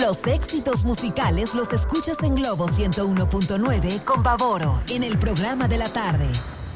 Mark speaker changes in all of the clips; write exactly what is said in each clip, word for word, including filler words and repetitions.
Speaker 1: Los éxitos musicales los escuchas en Globo ciento uno punto nueve con Pavoro, en el programa de la tarde.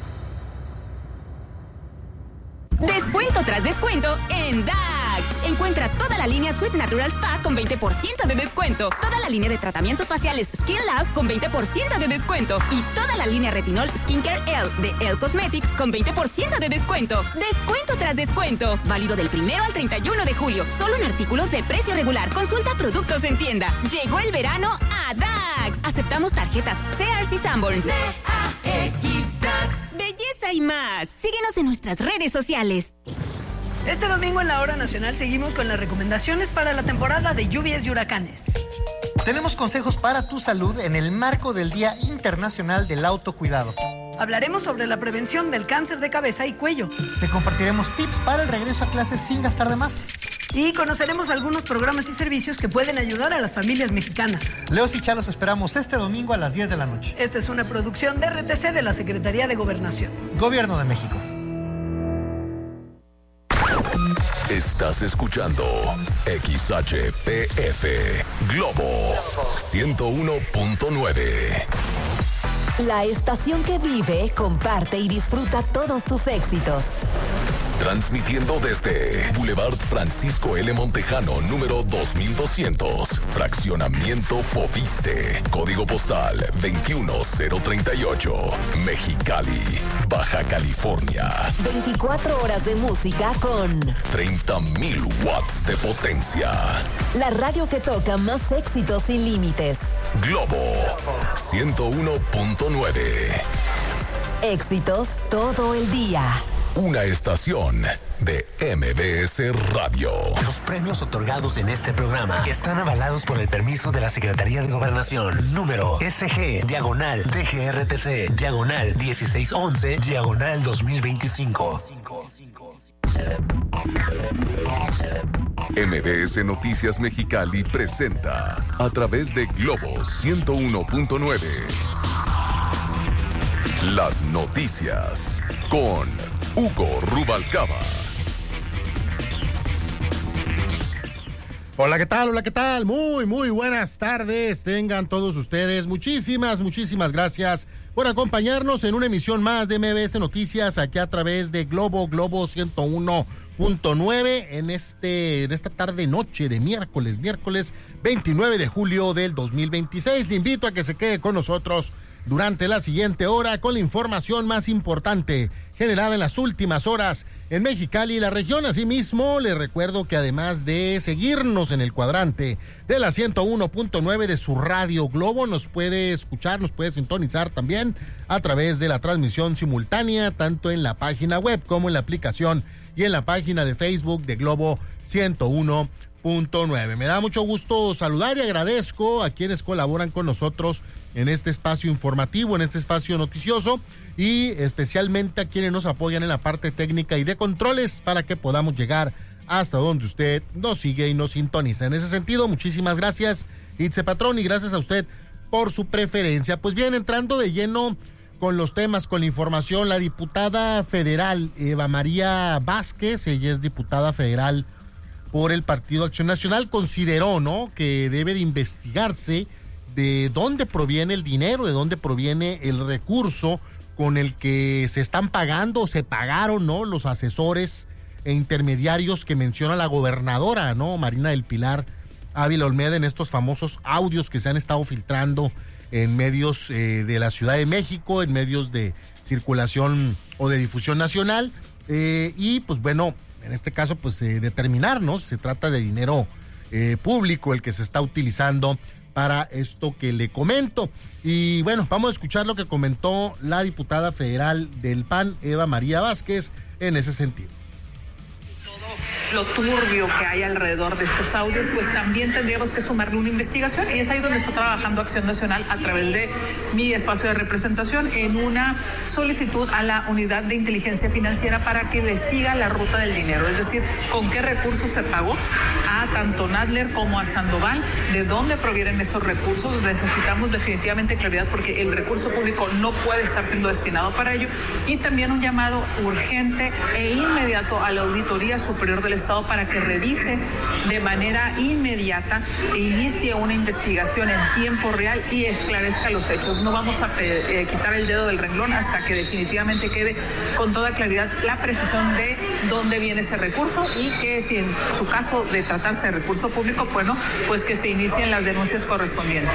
Speaker 2: Descuento tras descuento en D A X. Encuentra toda la línea Sweet Natural Spa con veinte por ciento de descuento. Toda la línea de tratamientos faciales Skin Lab con veinte por ciento de descuento. Y toda la línea Retinol Skincare L de Elle Cosmetics con veinte por ciento de descuento. Descuento tras descuento. Válido del primero al treinta y uno de julio. Solo en artículos de precio regular. Consulta productos en tienda. Llegó el verano a D A X. Aceptamos tarjetas Sears y Sanborns. D A X D A X. Belleza y más. Síguenos en nuestras redes sociales.
Speaker 3: Este domingo en la Hora Nacional seguimos con las recomendaciones para la temporada de lluvias y huracanes.
Speaker 4: Tenemos consejos para tu salud en el marco del Día Internacional del Autocuidado.
Speaker 3: Hablaremos sobre la prevención del cáncer de cabeza y cuello.
Speaker 4: Te compartiremos tips para el regreso a clases sin gastar de más.
Speaker 3: Y conoceremos algunos programas y servicios que pueden ayudar a las familias mexicanas.
Speaker 4: Leos y Chá los esperamos este domingo a las diez de la noche.
Speaker 3: Esta es una producción de R T C de la Secretaría de Gobernación.
Speaker 4: Gobierno de México.
Speaker 5: Estás escuchando X H P F Globo ciento uno punto nueve.
Speaker 1: La estación que vive, comparte y disfruta todos tus éxitos.
Speaker 5: Transmitiendo desde Boulevard Francisco L. Montejano, número dos mil doscientos, Fraccionamiento Foviste, Código Postal veintiuno cero treinta y ocho, Mexicali, Baja California.
Speaker 1: veinticuatro horas de música con
Speaker 5: treinta mil watts de potencia.
Speaker 1: La radio que toca más éxitos sin límites.
Speaker 5: Globo ciento uno punto nueve.
Speaker 1: Éxitos todo el día.
Speaker 5: Una estación de M B S Radio.
Speaker 6: Los premios otorgados en este programa están avalados por el permiso de la Secretaría de Gobernación. Número S G, diagonal, D G R T C, diagonal, dieciséis once, diagonal dos mil veinticinco.
Speaker 5: M B S Noticias Mexicali presenta a través de Globo ciento uno punto nueve las noticias con Hugo Rubalcaba.
Speaker 7: Hola, ¿qué tal? Hola, ¿qué tal? Muy, muy buenas tardes. Tengan todos ustedes. Muchísimas, muchísimas gracias por acompañarnos en una emisión más de M B S Noticias aquí a través de Globo, Globo ciento uno punto nueve en este, en esta tarde noche de miércoles, miércoles veintinueve de julio del dos mil veintiséis. Le invito a que se quede con nosotros durante la siguiente hora con la información más importante generada en las últimas horas en Mexicali y la región. Asimismo, les recuerdo que además de seguirnos en el cuadrante de la ciento uno punto nueve de su radio Globo, nos puede escuchar, nos puede sintonizar también a través de la transmisión simultánea, tanto en la página web como en la aplicación y en la página de Facebook de Globo ciento uno punto nueve. Me da mucho gusto saludar y agradezco a quienes colaboran con nosotros en este espacio informativo, en este espacio noticioso, y especialmente a quienes nos apoyan en la parte técnica y de controles para que podamos llegar hasta donde usted nos sigue y nos sintoniza. En ese sentido, muchísimas gracias, Itze Patrón, y gracias a usted por su preferencia. Pues bien, entrando de lleno con los temas, con la información, la diputada federal Eva María Vázquez, ella es diputada federal por el Partido Acción Nacional, consideró, ¿no?, que debe de investigarse de dónde proviene el dinero, de dónde proviene el recurso con el que se están pagando o se pagaron, ¿no?, los asesores e intermediarios que menciona la gobernadora, ¿no?, Marina del Pilar Ávila Olmeda, en estos famosos audios que se han estado filtrando en medios eh, de la Ciudad de México, en medios de circulación o de difusión nacional, eh, y pues bueno, en este caso pues eh, determinar, ¿no?, se trata de dinero eh, público el que se está utilizando para esto que le comento. Y bueno, vamos a escuchar lo que comentó la diputada federal del P A N, Eva María Vázquez, en ese sentido.
Speaker 8: Lo turbio que hay alrededor de estos audios, pues también tendríamos que sumarle una investigación, y es ahí donde está trabajando Acción Nacional a través de mi espacio de representación en una solicitud a la Unidad de Inteligencia Financiera para que le siga la ruta del dinero, es decir, con qué recursos se pagó a tanto Nadler como a Sandoval, de dónde provienen esos recursos. Necesitamos definitivamente claridad porque el recurso público no puede estar siendo destinado para ello, y también un llamado urgente e inmediato a la Auditoría Superior del Estado para que revise de manera inmediata e inicie una investigación en tiempo real y esclarezca los hechos. No vamos a eh, quitar el dedo del renglón hasta que definitivamente quede con toda claridad la precisión de dónde viene ese recurso y que si en su caso de tratarse de recurso público, bueno, pues que se inicien las denuncias correspondientes.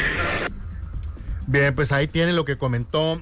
Speaker 7: Bien, pues ahí tiene lo que comentó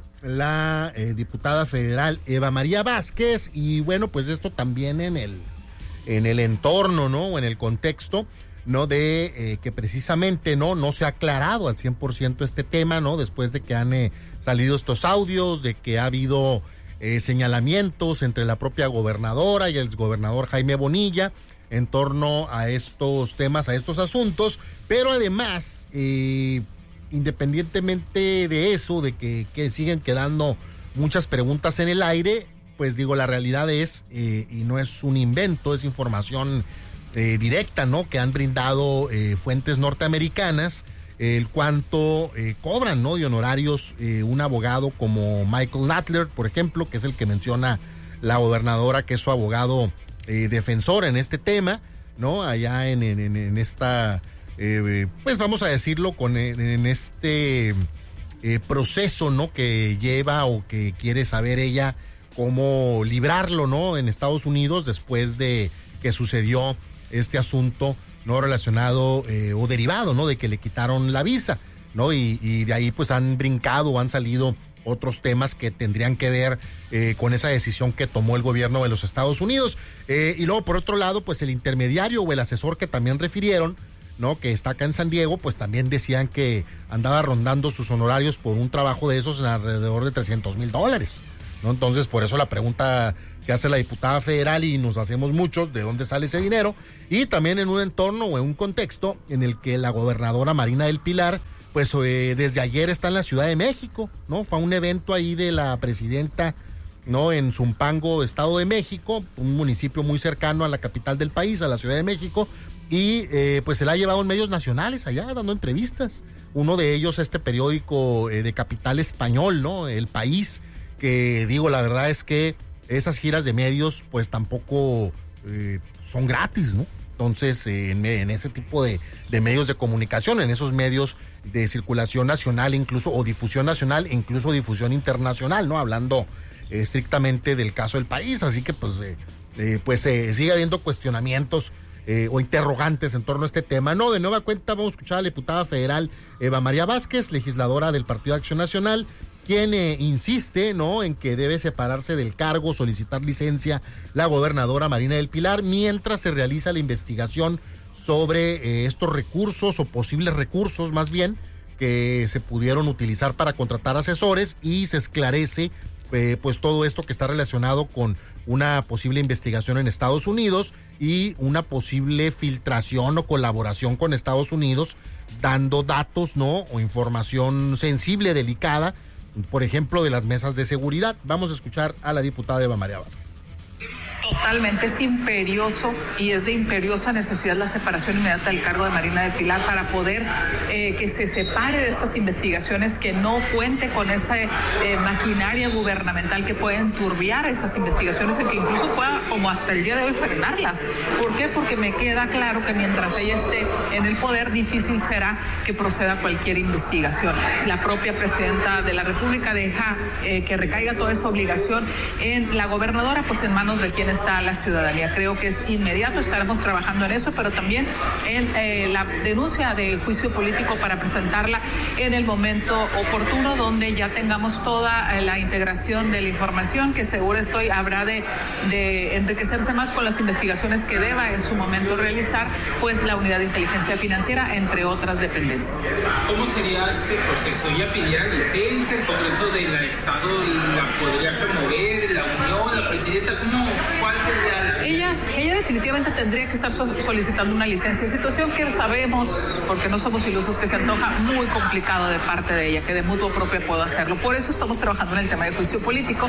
Speaker 7: la eh, diputada federal Eva María Vázquez, y bueno, pues esto también en el en el entorno, ¿no? O en el contexto, ¿no? De eh, que precisamente, ¿no? No se ha aclarado al cien por ciento este tema, ¿no? Después de que han eh, salido estos audios, de que ha habido eh, señalamientos entre la propia gobernadora y el gobernador Jaime Bonilla en torno a estos temas, a estos asuntos, pero además, eh, independientemente de eso, de que, que siguen quedando muchas preguntas en el aire, pues digo, la realidad es, eh, y no es un invento, es información eh, directa, ¿no? Que han brindado eh, fuentes norteamericanas, eh, el cuánto eh, cobran, ¿no? De honorarios eh, un abogado como Michael Nadler, por ejemplo, que es el que menciona la gobernadora, que es su abogado eh, defensor en este tema, ¿no? Allá en, en, en esta... Eh, pues vamos a decirlo, con en este eh, proceso, ¿no? Que lleva o que quiere saber ella cómo librarlo, ¿no? En Estados Unidos, después de que sucedió este asunto, ¿no? Relacionado eh, o derivado, ¿no? De que le quitaron la visa, ¿no? Y, y de ahí pues han brincado, han salido otros temas que tendrían que ver eh, con esa decisión que tomó el gobierno de los Estados Unidos. Eh, y luego, por otro lado, pues el intermediario o el asesor que también refirieron, ¿no? Que está acá en San Diego, pues también decían que andaba rondando sus honorarios por un trabajo de esos en alrededor de trescientos mil dólares, ¿no? Entonces, por eso la pregunta que hace la diputada federal, y nos hacemos muchos, ¿de dónde sale ese dinero? Y también en un entorno o en un contexto en el que la gobernadora Marina del Pilar, pues eh, desde ayer está en la Ciudad de México, ¿no? Fue a un evento ahí de la presidenta, ¿no? En Zumpango, Estado de México, un municipio muy cercano a la capital del país, a la Ciudad de México, y eh, pues se la ha llevado en medios nacionales allá dando entrevistas. Uno de ellos, este periódico eh, de capital español, ¿no? El País, que digo, la verdad es que esas giras de medios pues tampoco eh, son gratis, ¿no? Entonces, eh, en, en ese tipo de, de medios de comunicación, en esos medios de circulación nacional incluso, o difusión nacional, incluso difusión internacional, ¿no? Hablando eh, estrictamente del caso del País, así que pues, eh, eh, pues eh, sigue habiendo cuestionamientos Eh, o interrogantes en torno a este tema. No, de nueva cuenta vamos a escuchar a la diputada federal Eva María Vázquez, legisladora del Partido Acción Nacional, quien eh, insiste, ¿no? En que debe separarse del cargo, solicitar licencia la gobernadora Marina del Pilar, mientras se realiza la investigación sobre eh, estos recursos o posibles recursos más bien que se pudieron utilizar para contratar asesores, y se esclarece eh, pues todo esto que está relacionado con una posible investigación en Estados Unidos y una posible filtración o colaboración con Estados Unidos, dando datos, ¿no? O información sensible, delicada, por ejemplo, de las mesas de seguridad. Vamos a escuchar a la diputada Eva María Vázquez.
Speaker 8: Totalmente, es imperioso y es de imperiosa necesidad la separación inmediata del cargo de Marina del Pilar para poder eh, que se separe de estas investigaciones, que no cuente con esa eh, maquinaria gubernamental que puede enturbiar esas investigaciones y que incluso pueda, como hasta el día de hoy, frenarlas. ¿Por qué? Porque me queda claro que mientras ella esté en el poder, difícil será que proceda cualquier investigación. La propia presidenta de la República deja eh, que recaiga toda esa obligación en la gobernadora, pues en manos de quien está la ciudadanía. Creo que es inmediato, estaremos trabajando en eso, pero también en eh, la denuncia de juicio político para presentarla en el momento oportuno, donde ya tengamos toda eh, la integración de la información, que seguro estoy habrá de, de enriquecerse más con las investigaciones que deba en su momento realizar, pues la Unidad de Inteligencia Financiera, entre otras dependencias.
Speaker 9: ¿Cómo sería este proceso? ¿Ya pidiera licencia? ¿El Congreso del Estado la podría promover? ¿La Unión, la Presidenta? ¿Cómo? ¿Cuál sería la...
Speaker 8: Ella, ella definitivamente tendría que estar solicitando una licencia, situación que sabemos, porque no somos ilusos, que se antoja muy complicado de parte de ella, que de mutuo propio pueda hacerlo. Por eso estamos trabajando en el tema de juicio político.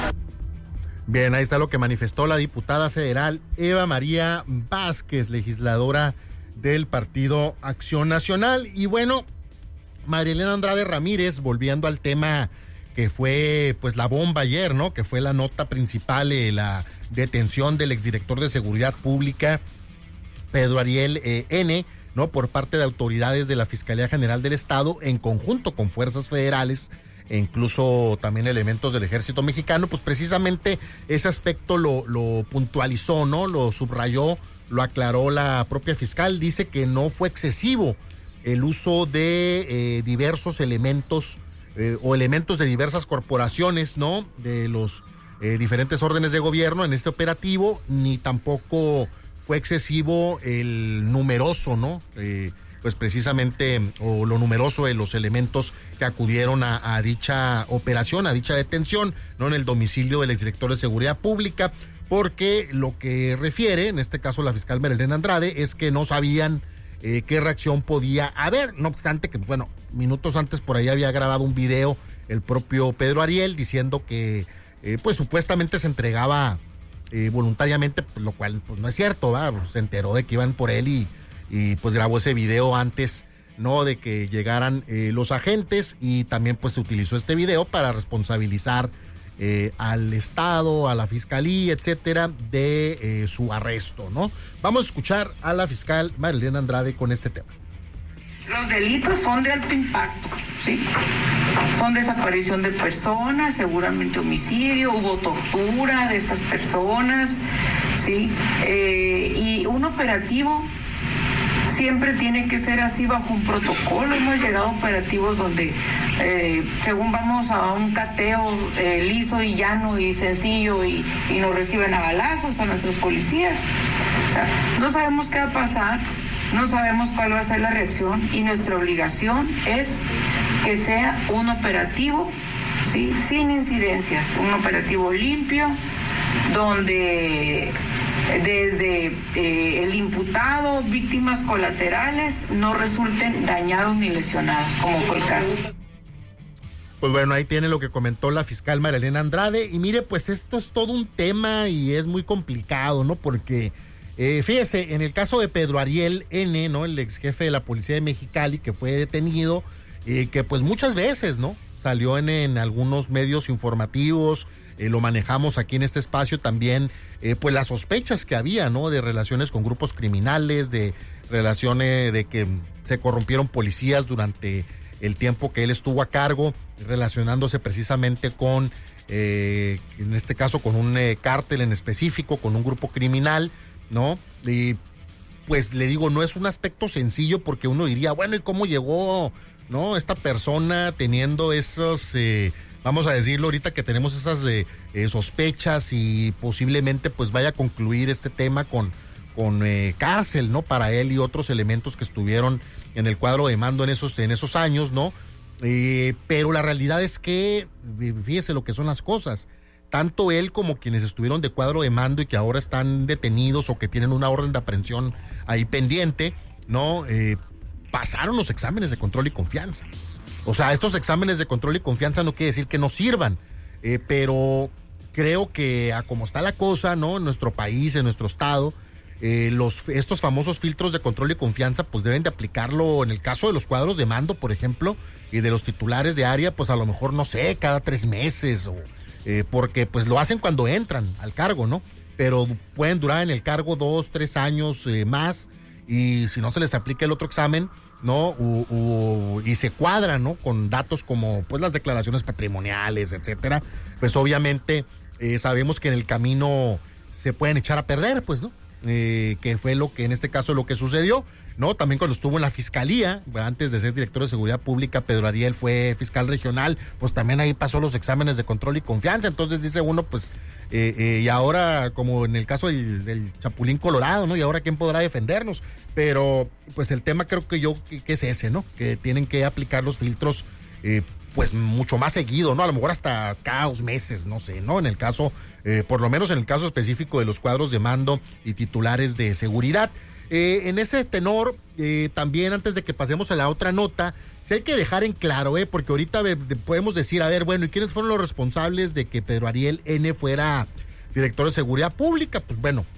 Speaker 7: Bien, ahí está lo que manifestó la diputada federal Eva María Vázquez, legisladora del Partido Acción Nacional. Y bueno, María Elena Andrade Ramírez, volviendo al tema que fue pues la bomba ayer, ¿no? Que fue la nota principal, eh, la detención del exdirector de Seguridad Pública, Pedro Ariel eh, N., ¿no? Por parte de autoridades de la Fiscalía General del Estado, en conjunto con fuerzas federales e incluso también elementos del Ejército Mexicano. Pues precisamente ese aspecto lo, lo puntualizó, ¿no? Lo subrayó, lo aclaró la propia fiscal. Dice que no fue excesivo el uso de eh, diversos elementos eh, o elementos de diversas corporaciones, ¿no? De los eh, diferentes órdenes de gobierno en este operativo, ni tampoco fue excesivo el numeroso, ¿no? Eh, pues precisamente, o lo numeroso de los elementos que acudieron a, a dicha operación, a dicha detención, ¿no? En el domicilio del exdirector de Seguridad Pública, porque lo que refiere, en este caso la fiscal Marilena Andrade, es que no sabían eh, qué reacción podía haber, no obstante que, bueno, minutos antes por ahí había grabado un video el propio Pedro Ariel diciendo que, eh, pues supuestamente se entregaba Eh, voluntariamente, lo cual pues no es cierto, ¿verdad? Pues, se enteró de que iban por él y, y pues grabó ese video antes, ¿no? De que llegaran eh, los agentes, y también pues se utilizó este video para responsabilizar eh, al Estado, a la Fiscalía, etcétera, de eh, su arresto, ¿no? Vamos a escuchar a la fiscal Marilena Andrade con este tema.
Speaker 10: Los delitos son de alto impacto, ¿sí? Son desaparición de personas, seguramente homicidio, hubo tortura de estas personas, ¿sí? Eh, y un operativo siempre tiene que ser así bajo un protocolo. Hemos llegado a operativos donde, eh, según vamos a un cateo eh, liso y llano y sencillo y, y nos reciben a balazos a nuestros policías. O sea, no sabemos qué va a pasar. No sabemos cuál va a ser la reacción, y nuestra obligación es que sea un operativo, ¿sí? Sin incidencias, un operativo limpio, donde desde eh, el imputado, víctimas colaterales, no resulten dañados ni lesionados, como fue el caso.
Speaker 7: Pues bueno, ahí tiene lo que comentó la fiscal Marilena Andrade, y mire, pues esto es todo un tema y es muy complicado, ¿no? Porque Eh, fíjese, en el caso de Pedro Ariel N., ¿no? El ex jefe de la policía de Mexicali, que fue detenido, eh, que pues muchas veces, ¿no? Salió en, en algunos medios informativos, eh, lo manejamos aquí en este espacio también, eh, pues las sospechas que había, ¿no? De relaciones con grupos criminales, de relaciones de que se corrompieron policías durante el tiempo que él estuvo a cargo, relacionándose precisamente con, eh, en este caso, con un eh, cártel en específico, con un grupo criminal, ¿no? Y pues le digo, no es un aspecto sencillo, porque uno diría, bueno, ¿y cómo llegó, no, esta persona teniendo esos, eh, vamos a decirlo ahorita que tenemos esas eh, eh, sospechas, y posiblemente pues vaya a concluir este tema con, con eh, cárcel, ¿no? Para él y otros elementos que estuvieron en el cuadro de mando en esos, en esos años, ¿no? Eh, pero la realidad es que, fíjese lo que son las cosas. Tanto él como quienes estuvieron de cuadro de mando y que ahora están detenidos o que tienen una orden de aprehensión ahí pendiente, ¿no? Eh, pasaron los exámenes de control y confianza. O sea, estos exámenes de control y confianza no quiere decir que no sirvan, eh, pero creo que a como está la cosa, ¿no? En nuestro país, en nuestro estado, eh, los, estos famosos filtros de control y confianza pues deben de aplicarlo en el caso de los cuadros de mando, por ejemplo, y de los titulares de área, pues a lo mejor, no sé, cada tres meses o... Eh, porque pues lo hacen cuando entran al cargo, ¿no? Pero pueden durar en el cargo dos, tres años eh, más, y si no se les aplica el otro examen, ¿no? U, u, y se cuadra, ¿no? Con datos como pues las declaraciones patrimoniales, etcétera, pues obviamente eh, sabemos que en el camino se pueden echar a perder, pues, ¿no? Eh, que fue lo que en este caso lo que sucedió, ¿no? También cuando estuvo en la fiscalía, antes de ser director de Seguridad Pública, Pedro Ariel fue fiscal regional, pues también ahí pasó los exámenes de control y confianza. Entonces dice uno, pues, eh, eh, y ahora, como en el caso del, del Chapulín Colorado, ¿no? Y ahora quién podrá defendernos. Pero, pues el tema creo que yo, que, que es ese, ¿no? Que tienen que aplicar los filtros, eh, pues mucho más seguido, ¿no? A lo mejor hasta cada dos meses, no sé, ¿no? En el caso, eh, por lo menos en el caso específico de los cuadros de mando y titulares de seguridad. Eh, en ese tenor, eh, también antes de que pasemos a la otra nota, sí hay que dejar en claro, eh, porque ahorita de, de, podemos decir, a ver, bueno, ¿y quiénes fueron los responsables de que Pedro Ariel N. fuera director de Seguridad Pública? Pues bueno,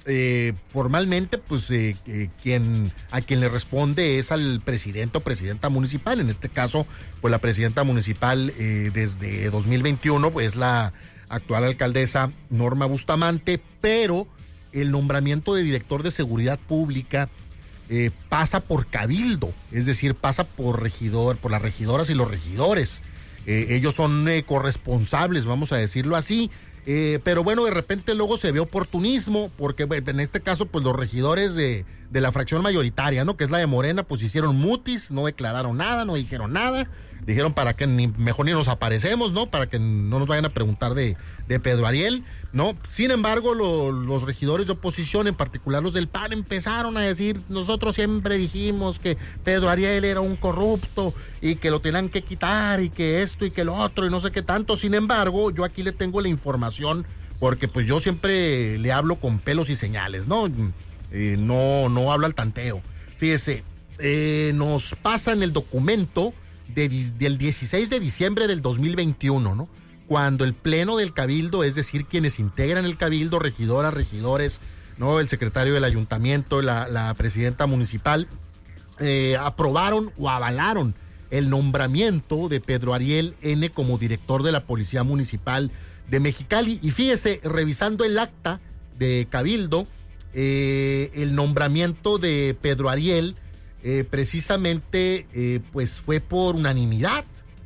Speaker 7: eh, formalmente, pues eh, eh, quien a quien le responde es al presidente o presidenta municipal. En este caso, pues la presidenta municipal eh, desde dos mil veintiuno, pues la actual alcaldesa Norma Bustamante, pero el nombramiento de director de seguridad pública eh, pasa por cabildo, es decir, pasa por regidor, por las regidoras y los regidores. Eh, ellos son eh, corresponsables, vamos a decirlo así. Eh, pero bueno, de repente luego se ve oportunismo, porque bueno, en este caso, pues los regidores de, de la fracción mayoritaria, ¿no? Que es la de Morena, pues hicieron mutis, no declararon nada, no dijeron nada. Dijeron para que ni, mejor ni nos aparecemos, ¿no? Para que no nos vayan a preguntar de, de Pedro Ariel, ¿no? Sin embargo, lo, los regidores de oposición, en particular los del P A N, empezaron a decir, nosotros siempre dijimos que Pedro Ariel era un corrupto y que lo tenían que quitar y que esto y que lo otro y no sé qué tanto. Sin embargo, yo aquí le tengo la información porque pues yo siempre le hablo con pelos y señales, ¿no? Eh, no, no hablo al tanteo. Fíjese, eh, nos pasa en el documento De, del dieciséis de diciembre del dos mil veintiuno, ¿no? Cuando el pleno del cabildo, es decir, quienes integran el cabildo, regidoras, regidores, ¿no? El secretario del ayuntamiento, la, la presidenta municipal, eh, aprobaron o avalaron el nombramiento de Pedro Ariel N. como director de la Policía Municipal de Mexicali. Y fíjese, revisando el acta de cabildo, eh, el nombramiento de Pedro Ariel Eh, precisamente eh, pues fue por unanimidad.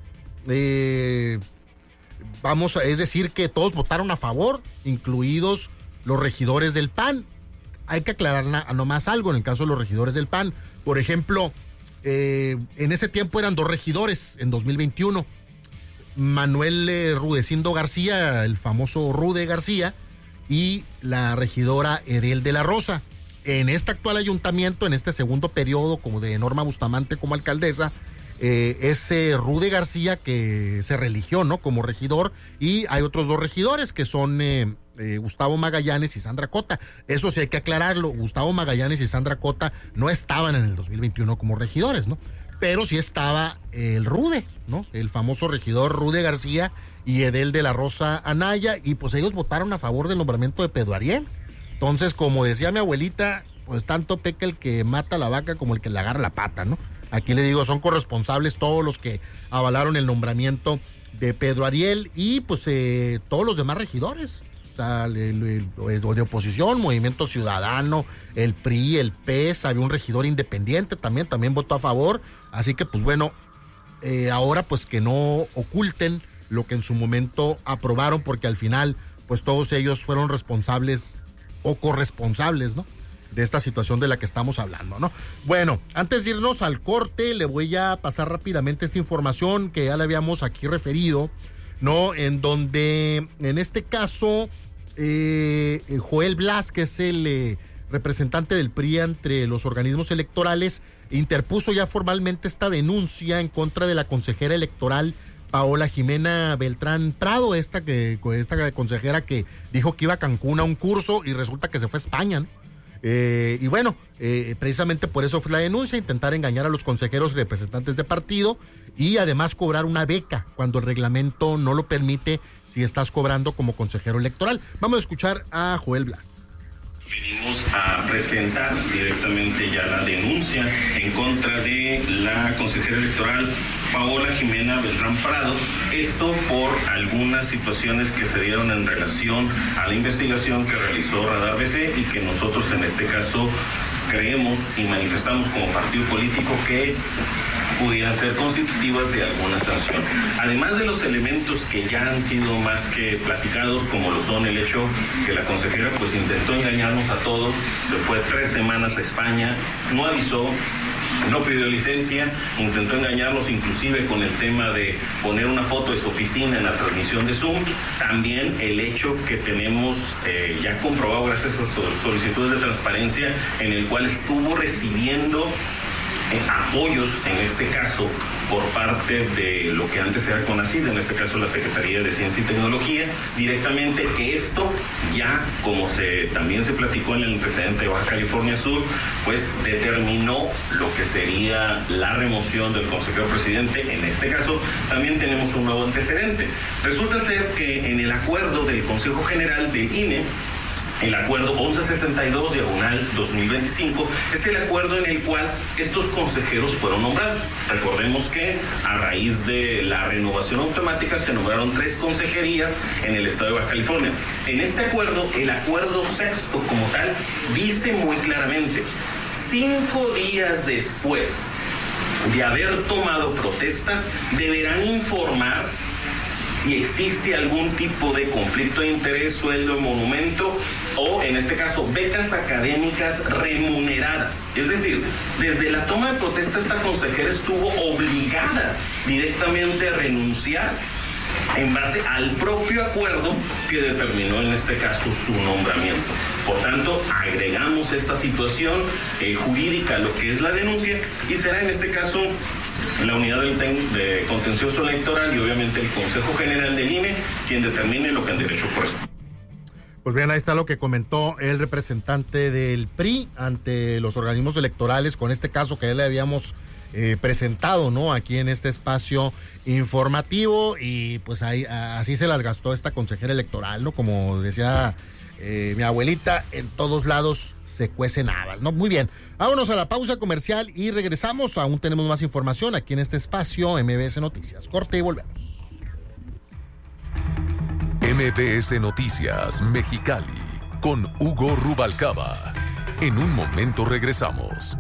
Speaker 7: Eh, vamos a, es decir que todos votaron a favor, incluidos los regidores del P A N. Hay que aclarar na, nomás algo en el caso de los regidores del P A N. Por ejemplo, eh, en ese tiempo eran dos regidores en dos mil veintiuno. Manuel eh, Rudecindo García, el famoso Rude García, y la regidora Edel de la Rosa. En este actual ayuntamiento, en este segundo periodo como de Norma Bustamante como alcaldesa, eh, es eh, Rude García que se religió, ¿no? Como regidor, y hay otros dos regidores que son eh, eh, Gustavo Magallanes y Sandra Cota. Eso sí hay que aclararlo, Gustavo Magallanes y Sandra Cota no estaban en el dos mil veintiuno como regidores, ¿no? Pero sí estaba el Rude, ¿no? El famoso regidor Rude García y Edel de la Rosa Anaya, y pues ellos votaron a favor del nombramiento de Pedro Ariel. Entonces, como decía mi abuelita, pues tanto peca el que mata la vaca como el que le agarra la pata, ¿no? Aquí le digo, son corresponsables todos los que avalaron el nombramiento de Pedro Ariel y pues eh, todos los demás regidores, o sea, el, el, el, de oposición, Movimiento Ciudadano, el P R I, el P E S, había un regidor independiente también, también votó a favor, así que pues bueno, eh, ahora pues que no oculten lo que en su momento aprobaron, porque al final pues todos ellos fueron responsables o corresponsables, ¿no? De esta situación de la que estamos hablando, ¿no? Bueno, antes de irnos al corte, le voy a pasar rápidamente esta información que ya le habíamos aquí referido, ¿no? En donde, en este caso, eh, Joel Blas, que es el eh, representante del P R I entre los organismos electorales, interpuso ya formalmente esta denuncia en contra de la consejera electoral Paola Jimena Beltrán Prado, esta que esta consejera que dijo que iba a Cancún a un curso y resulta que se fue a España, ¿no? Eh, y bueno, eh, precisamente por eso fue la denuncia, intentar engañar a los consejeros y representantes de partido y además cobrar una beca cuando el reglamento no lo permite si estás cobrando como consejero electoral. Vamos a escuchar a Joel Blas.
Speaker 11: Venimos a presentar directamente ya la denuncia en contra de la consejera electoral Paola Jimena Beltrán Prado, esto por algunas situaciones que se dieron en relación a la investigación que realizó Radar B C y que nosotros en este caso creemos y manifestamos como partido político que pudieran ser constitutivas de alguna sanción. Además de los elementos que ya han sido más que platicados, como lo son el hecho que la consejera pues intentó engañarnos a todos, se fue tres semanas a España, no avisó, no pidió licencia, intentó engañarnos inclusive con el tema de poner una foto de su oficina en la transmisión de Zoom. También el hecho que tenemos eh, ya comprobado gracias a sus solicitudes de transparencia en el cual estuvo recibiendo eh, apoyos, en este caso por parte de lo que antes era CONACYT, en este caso la Secretaría de Ciencia y Tecnología, directamente, que esto ya, como se también se platicó en el antecedente de Baja California Sur, pues determinó lo que sería la remoción del consejero presidente. En este caso también tenemos un nuevo antecedente. Resulta ser que en el acuerdo del Consejo General del I N E, El acuerdo once sesenta y dos, diagonal dos mil veinticinco, es el acuerdo en el cual estos consejeros fueron nombrados. Recordemos que a raíz de la renovación automática se nombraron tres consejerías en el estado de Baja California. En este acuerdo, el acuerdo sexto como tal, dice muy claramente, cinco días después de haber tomado protesta, deberán informar si existe algún tipo de conflicto de interés, sueldo, monumento o, en este caso, becas académicas remuneradas. Es decir, desde la toma de protesta esta consejera estuvo obligada directamente a renunciar en base al propio acuerdo que determinó en este caso su nombramiento. Por tanto, agregamos esta situación eh, jurídica a lo que es la denuncia y será en este caso la unidad de, de contencioso electoral y obviamente el Consejo General del I N E quien determine lo que en derecho corresponde.
Speaker 7: Pues bien, ahí está lo que comentó el representante del P R I ante los organismos electorales con este caso que ya le habíamos eh, presentado, ¿no? Aquí en este espacio informativo y pues ahí así se las gastó esta consejera electoral, ¿no? Como decía eh, mi abuelita, en todos lados se cuecen habas, ¿no? Muy bien, vámonos a la pausa comercial y regresamos. Aún tenemos más información aquí en este espacio M B S Noticias. Corte y volvemos.
Speaker 5: M B S Noticias Mexicali con Hugo Rubalcaba. En un momento regresamos.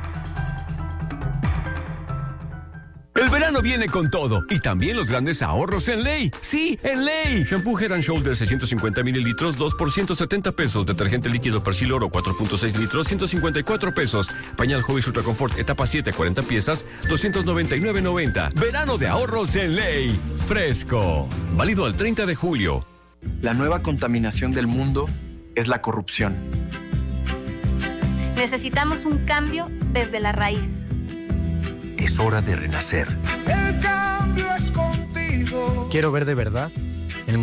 Speaker 12: El verano viene con todo y también los grandes ahorros en Ley. Sí, en Ley. Shampoo Head and Shoulders seiscientos cincuenta mililitros, dos por ciento setenta pesos. Detergente líquido Persil Oro cuatro punto seis litros, ciento cincuenta y cuatro pesos. Pañal Hobbies Ultra Confort etapa siete, cuarenta piezas, doscientos noventa y nueve noventa. Verano de ahorros en Ley. Fresco. Válido al treinta de julio.
Speaker 13: La nueva contaminación del mundo es la corrupción.
Speaker 14: Necesitamos un cambio desde la raíz.
Speaker 6: Es hora de renacer.
Speaker 15: El cambio es contigo.
Speaker 13: Quiero ver de verdad